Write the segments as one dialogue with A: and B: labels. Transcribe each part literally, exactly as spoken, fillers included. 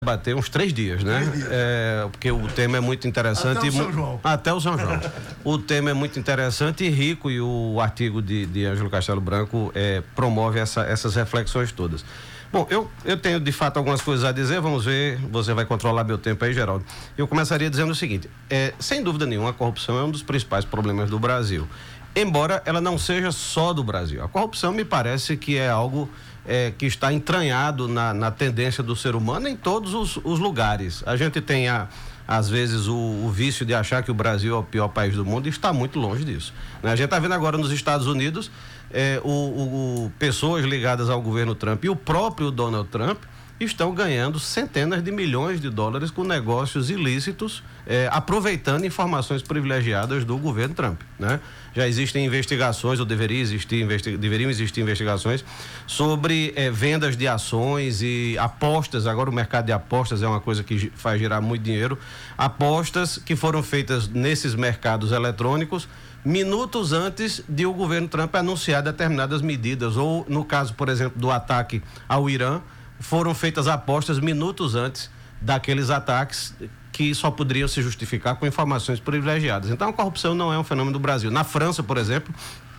A: debater uns três dias, né? Três dias. É, porque o tema é muito interessante.
B: Até o São João.
A: Até o São João. O tema é muito interessante e rico, e o artigo de, de Ângelo Castelo Branco é, promove essa, essas reflexões todas. Bom, eu, eu tenho de fato algumas coisas a dizer, vamos ver, você vai controlar meu tempo aí, Geraldo. Eu começaria dizendo o seguinte, é, sem dúvida nenhuma, a corrupção é um dos principais problemas do Brasil, embora ela não seja só do Brasil. A corrupção me parece que é algo é, que está entranhado na, na tendência do ser humano em todos os, os lugares. A gente tem, a, às vezes, o, o vício de achar que o Brasil é o pior país do mundo e está muito longe disso, né? A gente está vendo agora nos Estados Unidos É, o, o, o, pessoas ligadas ao governo Trump e o próprio Donald Trump estão ganhando centenas de milhões de dólares com negócios ilícitos, é, aproveitando informações privilegiadas do governo Trump, né? Já existem investigações, ou deveria existir, investi- deveriam existir investigações sobre é, vendas de ações e apostas. Agora o mercado de apostas é uma coisa que faz girar muito dinheiro. Apostas que foram feitas nesses mercados eletrônicos minutos antes de o governo Trump anunciar determinadas medidas, ou no caso, por exemplo, do ataque ao Irã, foram feitas apostas minutos antes daqueles ataques que só poderiam se justificar com informações privilegiadas. Então a corrupção não é um fenômeno do Brasil. Na França, por exemplo,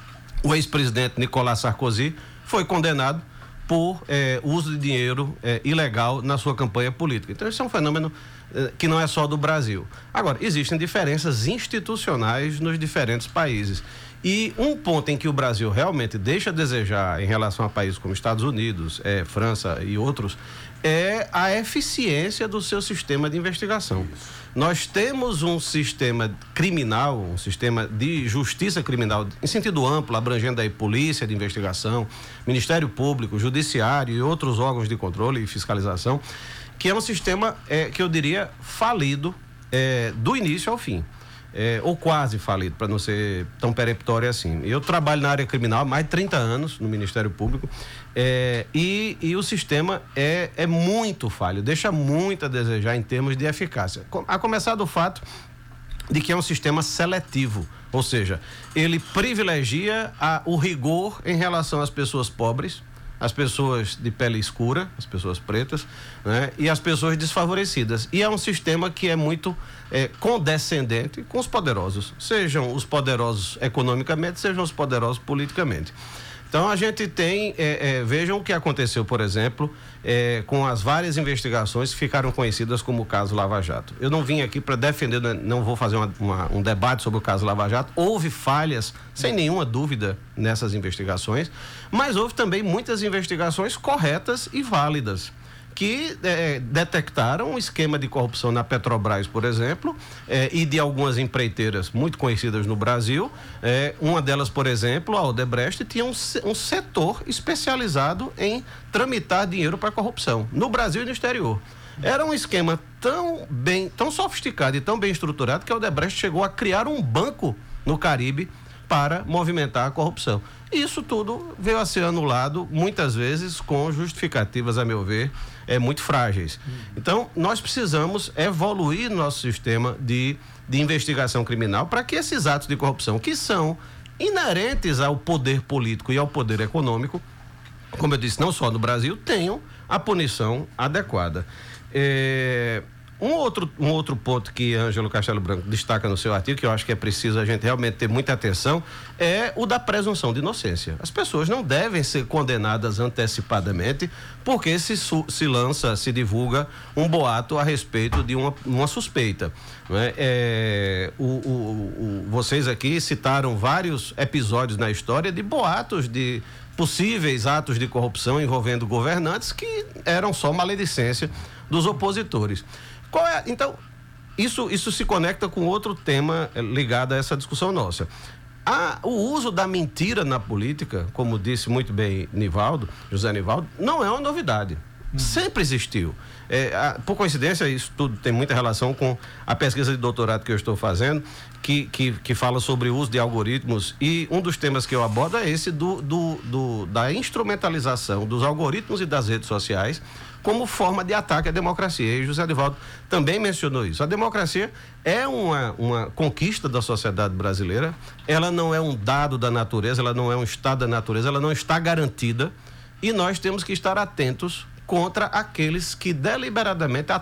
A: o ex-presidente Nicolas Sarkozy foi condenado por eh, uso de dinheiro eh, ilegal na sua campanha política. Então, isso é um fenômeno eh, que não é só do Brasil. Agora, existem diferenças institucionais nos diferentes países. E um ponto em que o Brasil realmente deixa a desejar em relação a países como Estados Unidos, eh, França e outros, é a eficiência do seu sistema de investigação. Isso. Nós temos um sistema criminal, um sistema de justiça criminal, em sentido amplo, abrangendo aí polícia de investigação, Ministério Público, Judiciário e outros órgãos de controle e fiscalização, que é um sistema, é, que eu diria, falido é, do início ao fim. É, ou quase falido, para não ser tão peremptório assim. Eu trabalho na área criminal há mais de trinta anos no Ministério Público, é, e, e o sistema é, é muito falho, deixa muito a desejar em termos de eficácia. A começar do fato de que é um sistema seletivo, ou seja, ele privilegia a, o rigor em relação às pessoas pobres, as pessoas de pele escura, as pessoas pretas, né? E as pessoas desfavorecidas. E é um sistema que é muito é, condescendente com os poderosos, sejam os poderosos economicamente, sejam os poderosos politicamente. Então a gente tem, é, é, vejam o que aconteceu, por exemplo, é, com as várias investigações que ficaram conhecidas como o caso Lava Jato. Eu não vim aqui para defender, não vou fazer uma, uma, um debate sobre o caso Lava Jato. Houve falhas, sem nenhuma dúvida, nessas investigações, mas houve também muitas investigações corretas e válidas, que é, detectaram um esquema de corrupção na Petrobras, por exemplo, é, e de algumas empreiteiras muito conhecidas no Brasil. É, uma delas, por exemplo, a Odebrecht, tinha um, um setor especializado em tramitar dinheiro para corrupção, no Brasil e no exterior. Era um esquema tão bem, tão sofisticado e tão bem estruturado que a Odebrecht chegou a criar um banco no Caribe para movimentar a corrupção. Isso tudo veio a ser anulado, muitas vezes com justificativas, a meu ver, é, muito frágeis. Então, nós precisamos evoluir nosso sistema de, de investigação criminal para que esses atos de corrupção, que são inerentes ao poder político e ao poder econômico, como eu disse, não só no Brasil, tenham a punição adequada. É... Um outro, um outro ponto que Ângelo Castelo Branco destaca no seu artigo, que eu acho que é preciso a gente realmente ter muita atenção, é o da presunção de inocência. As pessoas não devem ser condenadas antecipadamente porque se, se lança, se divulga um boato a respeito de uma, uma suspeita. Não é? É, o, o, o, vocês aqui citaram vários episódios na história de boatos de possíveis atos de corrupção envolvendo governantes que eram só maledicência dos opositores. Qual é, então, isso, isso se conecta com outro tema ligado a essa discussão nossa. A, o uso da mentira na política, como disse muito bem Nivaldo, José Nivaldo, não é uma novidade. Hum. Sempre existiu. É, a, por coincidência, isso tudo tem muita relação com a pesquisa de doutorado que eu estou fazendo, que, que, que fala sobre o uso de algoritmos, e um dos temas que eu abordo é esse do, do, do, da instrumentalização dos algoritmos e das redes sociais como forma de ataque à democracia. E José Nivaldo também mencionou isso. A democracia é uma, uma conquista da sociedade brasileira, ela não é um dado da natureza, ela não é um estado da natureza, ela não está garantida, e nós temos que estar atentos contra aqueles que deliberadamente